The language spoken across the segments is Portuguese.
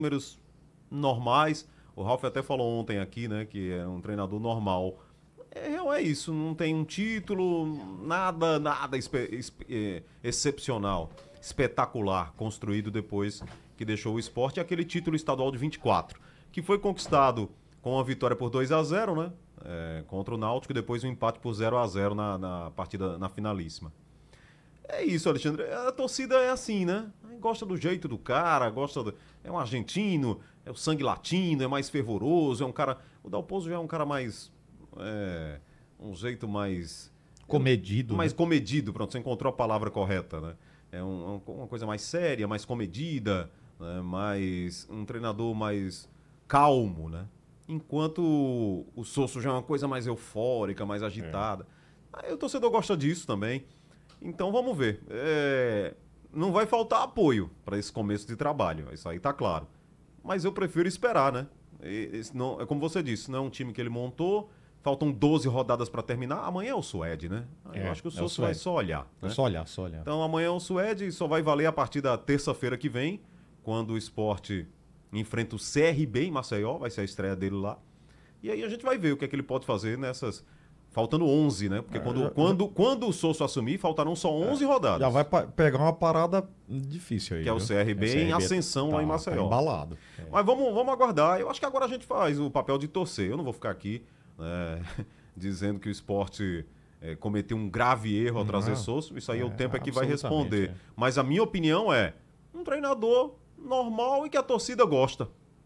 números normais. O Ralf até falou ontem aqui, né, que é um treinador normal. É isso, não tem um título, nada excepcional, espetacular, construído depois que deixou o esporte. É aquele título estadual de 24, que foi conquistado com uma vitória por 2-0, né? Contra o Náutico, e depois um empate por 0-0 na partida, na finalíssima. É isso, Alexandre. A torcida é assim, né? Gosta do jeito do cara, é um argentino, é o sangue latino, é mais fervoroso, é um cara. O Dalpozo já é um cara mais. Um jeito mais. Comedido, Mais né? comedido, pronto, você encontrou a palavra correta, né? Uma coisa mais séria, mais comedida, né? Um treinador mais calmo, né? Enquanto o Sosso já é uma coisa mais eufórica, mais agitada. Aí o torcedor gosta disso também. Então vamos ver. Não vai faltar apoio para esse começo de trabalho, isso aí tá claro. Mas eu prefiro esperar, né? Não, é como você disse, não é um time que ele montou, faltam 12 rodadas para terminar. Amanhã é o Suede, né? Eu acho que o Sosso vai só olhar. É Né? só olhar, só olhar. Então amanhã é o Suede e só vai valer a partir da terça-feira que vem, quando o Sport enfrenta o CRB em Maceió, vai ser a estreia dele lá. E aí a gente vai ver o que é que ele pode fazer nessas. Faltando 11, né? Porque quando o Sosso assumir, faltarão só 11 rodadas. Já vai pegar uma parada difícil aí. Que é o CRB em ascensão lá em Maceió. Tá embalado. Mas vamos aguardar. Eu acho que agora a gente faz o papel de torcer. Eu não vou ficar aqui dizendo que o esporte cometeu um grave erro ao trazer Sosso. Isso aí o tempo é que vai responder. Mas a minha opinião é um treinador normal e que a torcida gosta.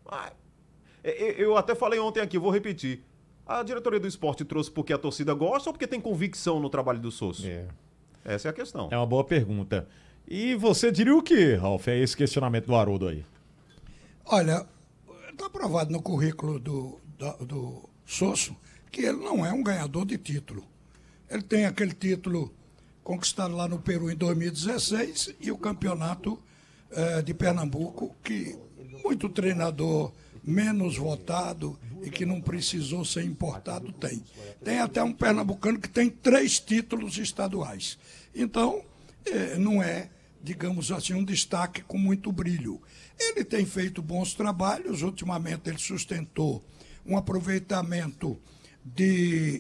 Eu até falei ontem aqui, vou repetir. A diretoria do esporte trouxe porque a torcida gosta ou porque tem convicção no trabalho do Sosso? Essa é a questão. É uma boa pergunta. E você diria o que, Ralf? É esse questionamento do Haroldo aí. Olha, está provado no currículo do Sosso que ele não é um ganhador de título. Ele tem aquele título conquistado lá no Peru em 2016 e o campeonato de Pernambuco, que muito treinador menos votado e que não precisou ser importado tem. Tem até um pernambucano que tem 3 títulos estaduais. Então, não é, digamos assim, um destaque com muito brilho. Ele tem feito bons trabalhos, ultimamente ele sustentou um aproveitamento de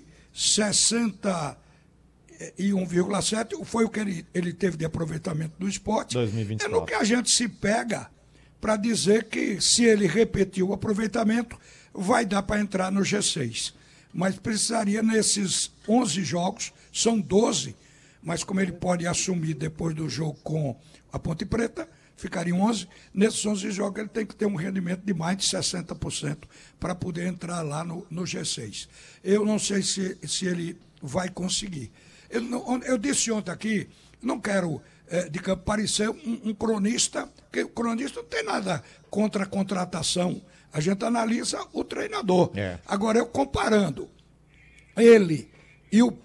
61,7, foi o que ele teve de aproveitamento do esporte. 2024. É no que a gente se pega para dizer que se ele repetir o aproveitamento, vai dar para entrar no G6. Mas precisaria nesses 11 jogos, são 12, mas como ele pode assumir depois do jogo com a Ponte Preta, ficariam 11. Nesses 11 jogos ele tem que ter um rendimento de mais de 60% para poder entrar lá no G6. Eu não sei se ele vai conseguir. Eu disse ontem aqui, não quero parecer um cronista, porque o cronista não tem nada contra a contratação. A gente analisa o treinador. Agora, eu comparando ele e o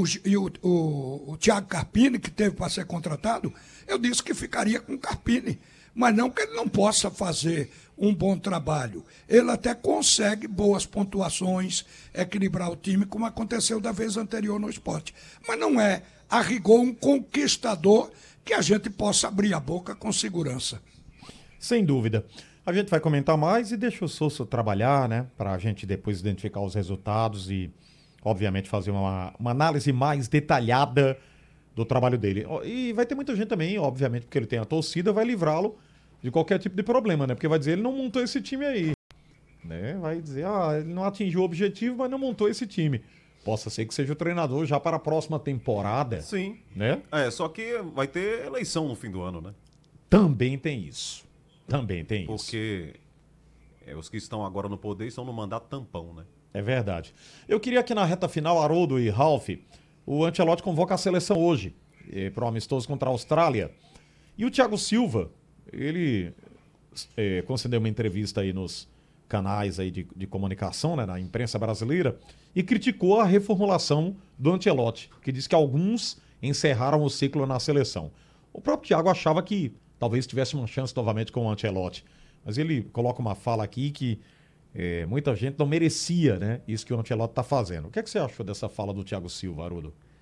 Thiago Carpini, que teve para ser contratado, eu disse que ficaria com o Carpini. Mas não que ele não possa fazer um bom trabalho. Ele até consegue boas pontuações, equilibrar o time, como aconteceu da vez anterior no esporte. Mas não é, a rigor, um conquistador que a gente possa abrir a boca com segurança. Sem dúvida. A gente vai comentar mais e deixa o Sosso trabalhar, né? Para a gente depois identificar os resultados e, obviamente, fazer uma análise mais detalhada do trabalho dele. E vai ter muita gente também, obviamente, porque ele tem a torcida, vai livrá-lo de qualquer tipo de problema, né? Porque vai dizer, ele não montou esse time aí. Né? Vai dizer, ele não atingiu o objetivo, mas não montou esse time. Possa ser que seja o treinador já para a próxima temporada. Sim. Né? Só que vai ter eleição no fim do ano, né? Também tem isso. Porque os que estão agora no poder estão no mandato tampão, né? É verdade. Eu queria aqui na reta final, Haroldo e Ralf, o Ancelotti convoca a seleção hoje para o amistoso contra a Austrália. E o Thiago Silva, ele concedeu uma entrevista aí nos canais aí de comunicação, né, na imprensa brasileira, e criticou a reformulação do Ancelotti, que diz que alguns encerraram o ciclo na seleção. O próprio Thiago achava que talvez tivesse uma chance novamente com o Ancelotti, mas ele coloca uma fala aqui que muita gente não merecia, né, isso que o Ancelotti está fazendo. O que é que você achou dessa fala do Thiago Silva, Haroldo?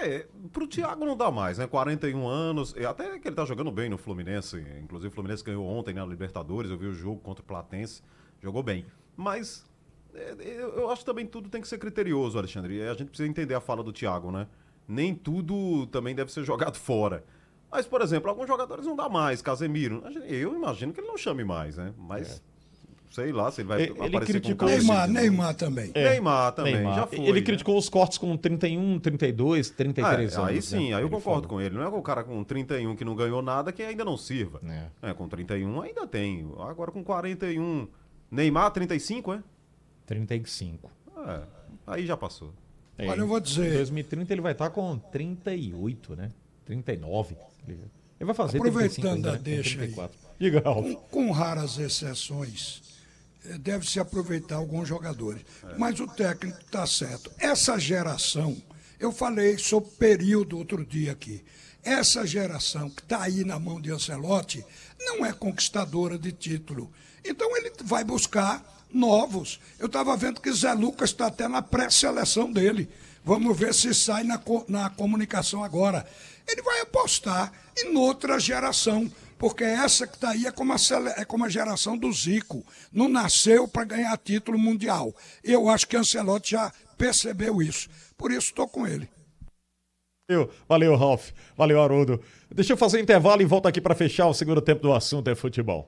Pro Thiago não dá mais, né? 41 anos, até que ele tá jogando bem no Fluminense, inclusive o Fluminense ganhou ontem na Libertadores, eu vi o jogo contra o Platense, jogou bem. Mas eu acho que também tudo tem que ser criterioso, Alexandre, a gente precisa entender a fala do Thiago, né? Nem tudo também deve ser jogado fora. Mas, por exemplo, alguns jogadores não dá mais, Casemiro, eu imagino que ele não chame mais, né? Mas... Sei lá se ele vai aparecer criticou Neymar também. Neymar também, já foi. Ele criticou os cortes com 31, 32, 33 anos. Aí sim, né? aí eu concordo com ele. Não é o cara com 31 que não ganhou nada que ainda não sirva. Com 31 ainda tem. Agora com 41. Neymar, 35, é? 35. Aí já passou. Olha, eu vou dizer... Em 2030 ele vai estar com 38, né? 39. Ele vai fazer aproveitando 35 ainda, a deixa 34. Diga, Ralf. Com raras exceções, deve-se aproveitar alguns jogadores. Mas o técnico está certo. Essa geração, eu falei sobre período outro dia aqui. Essa geração que está aí na mão de Ancelotti não é conquistadora de título. Então ele vai buscar novos. Eu estava vendo que Zé Lucas está até na pré-seleção dele. Vamos ver se sai na comunicação agora. Ele vai apostar em outra geração, porque essa que está aí é como a geração do Zico. Não nasceu para ganhar título mundial. Eu acho que Ancelotti já percebeu isso. Por isso estou com ele. Valeu, Ralf. Valeu, Haroldo. Deixa eu fazer um intervalo e volto aqui para fechar o segundo tempo do assunto é futebol.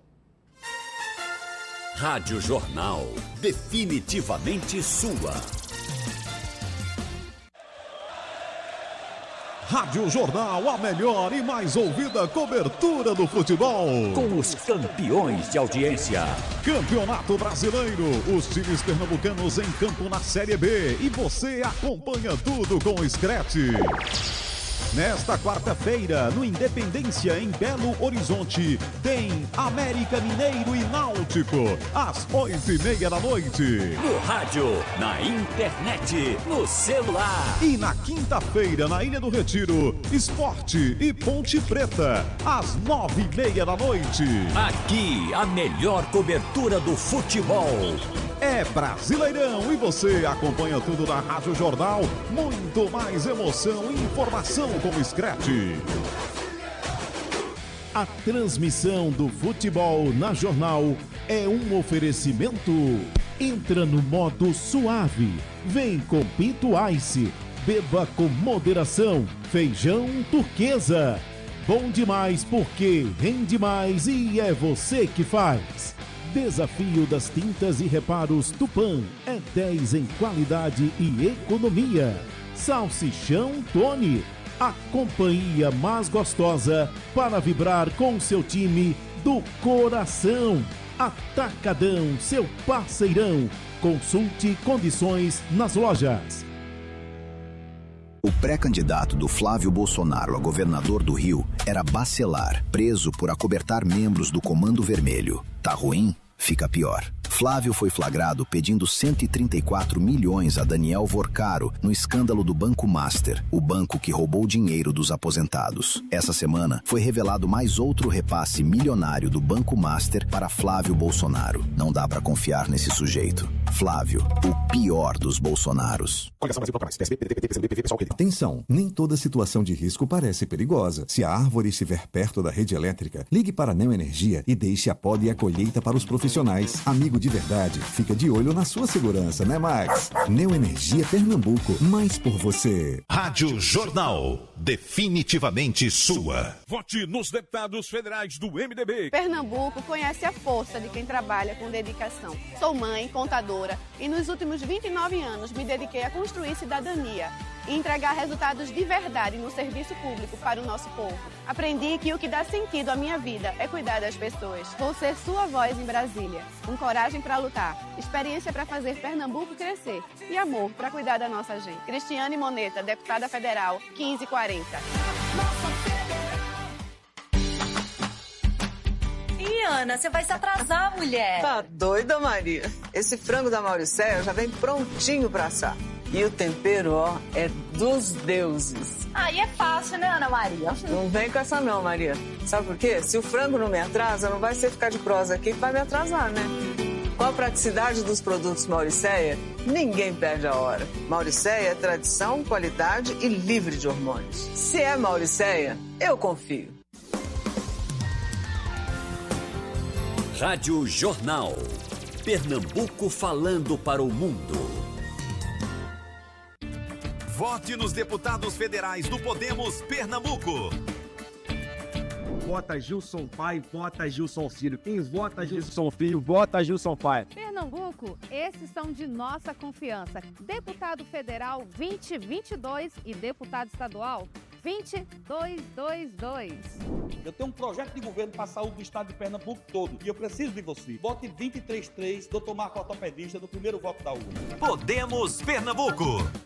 Rádio Jornal. Definitivamente sua. Rádio Jornal, a melhor e mais ouvida cobertura do futebol. Com os campeões de audiência. Campeonato Brasileiro, os times pernambucanos em campo na Série B. E você acompanha tudo com o Scratch. Nesta quarta-feira, no Independência, em Belo Horizonte, tem América Mineiro e Náutico, às 8:30 da noite. No rádio, na internet, no celular. E na quinta-feira, na Ilha do Retiro, Esporte e Ponte Preta, às 9:30 da noite. Aqui, a melhor cobertura do futebol. É Brasileirão e você acompanha tudo na Rádio Jornal. Muito mais emoção e informação com o Scratch. A transmissão do futebol na Jornal é um oferecimento. Entra no modo suave. Vem com Pinto Ice. Beba com moderação. Feijão turquesa. Bom demais porque rende mais e é você que faz. Desafio das tintas e reparos Tupã é 10 em qualidade e economia. Salsichão Tony, a companhia mais gostosa para vibrar com seu time do coração. Atacadão, seu parceirão. Consulte condições nas lojas. O pré-candidato do Flávio Bolsonaro a governador do Rio era Bacelar, preso por acobertar membros do Comando Vermelho. Tá ruim? Fica pior. Flávio foi flagrado pedindo 134 milhões a Daniel Vorcaro no escândalo do Banco Master, o banco que roubou dinheiro dos aposentados. Essa semana foi revelado mais outro repasse milionário do Banco Master para Flávio Bolsonaro. Não dá pra confiar nesse sujeito. Flávio, o pior dos Bolsonaros. Atenção, nem toda situação de risco parece perigosa. Se a árvore estiver perto da rede elétrica, ligue para a Neoenergia e deixe a poda e a colheita para os profissionais. Amigo de verdade, fica de olho na sua segurança, né, Max? Neoenergia Pernambuco, mais por você. Rádio Jornal, definitivamente sua. Vote nos deputados federais do MDB. Pernambuco conhece a força de quem trabalha com dedicação. Sou mãe, contadora e nos últimos 29 anos me dediquei a construir cidadania e entregar resultados de verdade no serviço público para o nosso povo. Aprendi que o que dá sentido à minha vida é cuidar das pessoas. Vou ser sua voz em Brasília, com coragem para lutar, experiência para fazer Pernambuco crescer e amor para cuidar da nossa gente. Cristiane Moneta, deputada federal, 1540. Ih, Ana, você vai se atrasar, mulher. Tá doida, Maria? Esse frango da Mauricéia já vem prontinho pra assar. E o tempero, ó, é dos deuses. Aí é fácil, né, Ana Maria? Não vem com essa não, Maria. Sabe por quê? Se o frango não me atrasa, não vai ser ficar de prosa aqui que vai me atrasar, né? Com a praticidade dos produtos Mauricéia, ninguém perde a hora. Mauricéia é tradição, qualidade e livre de hormônios. Se é Mauricéia, eu confio. Rádio Jornal. Pernambuco falando para o mundo. Vote nos deputados federais do Podemos Pernambuco. Vota Gilson Pai, vota Gilson Filho. Quem vota Gilson Filho, vota Gilson Pai. Pernambuco, esses são de nossa confiança. Deputado federal 2022 e deputado estadual 20222. Eu tenho um projeto de governo para a saúde do estado de Pernambuco todo e eu preciso de você. Vote 233, Dr. Marco Ortopedista, no primeiro voto da urna. Podemos Pernambuco.